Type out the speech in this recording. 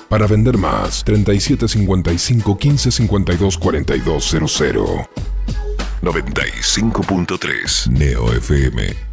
Para vender más, 3755 1552 4200. 95.3 Neo FM.